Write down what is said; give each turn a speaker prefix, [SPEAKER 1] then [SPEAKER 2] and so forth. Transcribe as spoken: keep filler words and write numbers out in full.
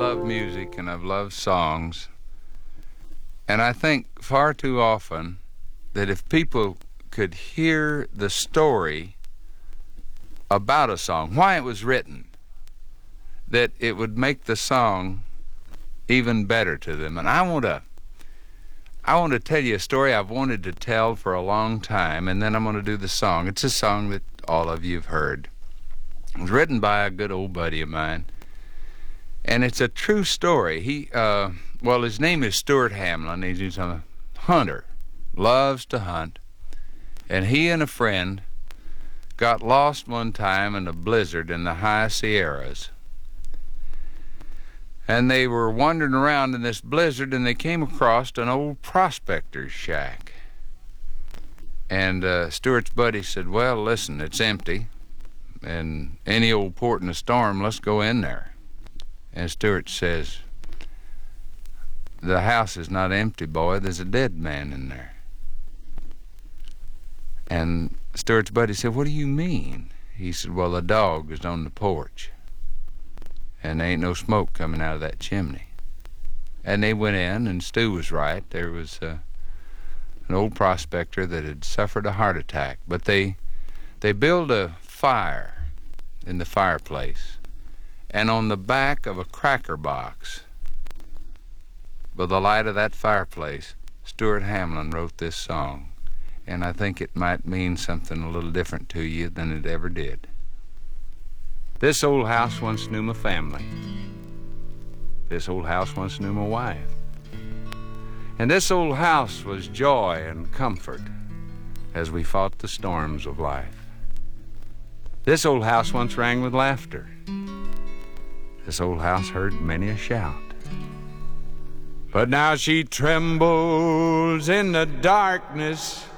[SPEAKER 1] love music and I've loved songs, and I think far too often that if people could hear the story about a song, why it was written, that it would make the song even better to them. And I want to I want to tell you a story I've wanted to tell for a long time, and then I'm going to do the song. It's a song that all of you have heard. It was written by a good old buddy of mine, and it's a true story. He, uh, well, his name is Stuart Hamlin. He's a hunter, loves to hunt, and he and a friend got lost one time in a blizzard in the high Sierras. And they were wandering around in this blizzard, and they came across an old prospector's shack. And uh, Stuart's buddy said, well, listen, it's empty, and any old port in a storm, let's go in there. And Stuart says, the house is not empty, boy, there's a dead man in there. And Stuart's buddy said, what do you mean? He said, well, the dog is on the porch, and there ain't no smoke coming out of that chimney. And they went in, and Stu was right. There was uh, an old prospector that had suffered a heart attack. But they they built a fire in the fireplace, and on the back of a cracker box, by the light of that fireplace, Stuart Hamlin wrote this song. And I think it might mean something a little different to you than it ever did. This old house once knew my family. This old house once knew my wife. And this old house was joy and comfort as we fought the storms of life. This old house once rang with laughter. This old house heard many a shout. But now she trembles in the darkness